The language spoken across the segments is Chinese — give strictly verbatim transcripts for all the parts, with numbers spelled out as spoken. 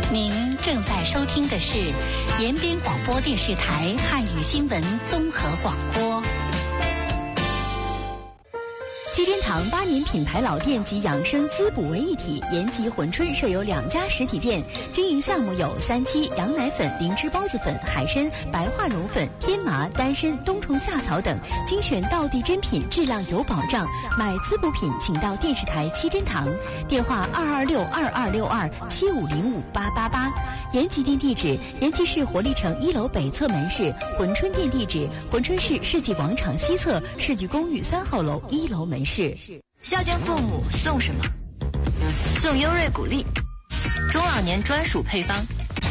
您正在收听的是延边广播电视台汉语新闻综合广播。 七珍堂八年品牌老店及养生滋补为一体，延吉珲春设有两家实体店，经营项目有三七、羊奶粉、灵芝孢子粉、海参、白化绒粉、天麻、丹参、冬虫夏草等精选道地珍品，质量有保障。买滋补品请到电视台七珍堂，电话二二六二二六二七五零五八八八。延吉店地址：延吉市活力城一楼北侧门市；珲春店地址：珲春市世纪广场西侧世纪公寓三号楼一楼门市。 孝敬父母送什么？送优瑞谷粒，中老年专属配方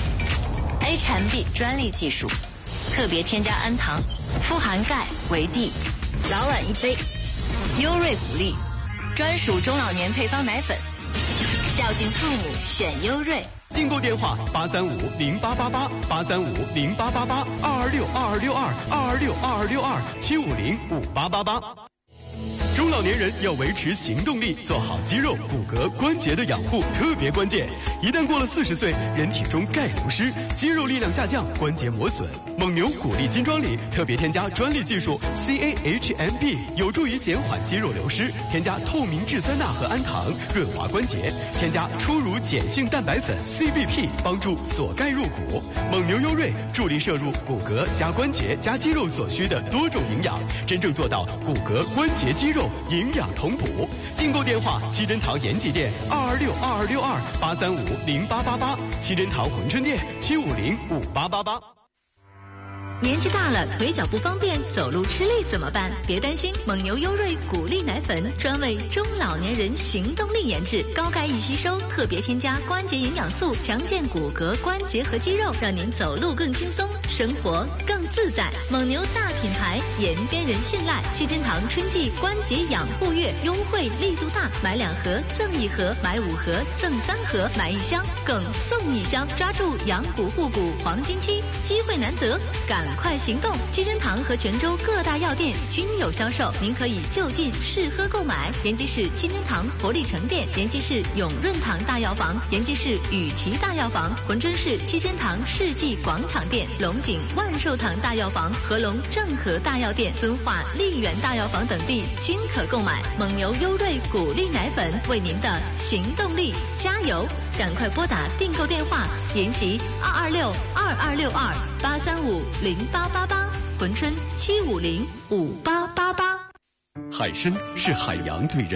，H M B 专利技术，特别添加氨糖，富含钙、维 D， 早晚一杯。优瑞谷粒，专属中老年配方奶粉，孝敬父母选优瑞。 订购电话八三五零八八八八三五零八八八二二六二二六二二二六二二六二七五零五八八八。中老年人要维持行动力，做好肌肉、骨骼、关节的养护特别关键。一旦过了四十岁，人体中钙流失，肌肉力量下降，关节磨损。蒙牛谷粒金装里特别添加专利技术 C A H M B， 有助于减缓肌肉流失。添加透明质酸钠和氨糖，润滑关节。添加初乳碱性蛋白粉 C B P， 帮助锁钙入骨。蒙牛优瑞助力摄入骨骼加关节加肌肉所需的多种营养，真正做到骨骼、关节、肌肉营养同补。订购电话：七珍堂延吉店二二六二二六二八三五零八八八，七珍堂珲春店七五零五八八八。 年纪大了，腿脚不方便，走路吃力怎么办？别担心，蒙牛优瑞谷粒奶粉专为中老年人行动力研制，高钙易吸收，特别添加关节营养素，强健骨骼、关节和肌肉，让您走路更轻松，生活更自在。蒙牛大品牌，延边人信赖。七珍堂春季关节养护月优惠力度大，买两盒赠一盒，买五盒赠三盒，买一箱更送一箱，抓住养骨护骨黄金期，机会难得，赶快行动！七珍堂和泉州各大药店均有销售，您可以就近试喝购买。延吉市七珍堂活力城店、延吉市永润堂大药房、延吉市雨琦大药房、珲春市七珍堂世纪广场店、龙井万寿堂大药房、合龙正和大药店、敦化丽园大药房等地均可购买。蒙牛优瑞谷粒奶粉为您的行动力加油！赶快拨打订购电话：延吉二二六二二六二八三五零八八八，珲春七五零五八八八。 海参是海洋对人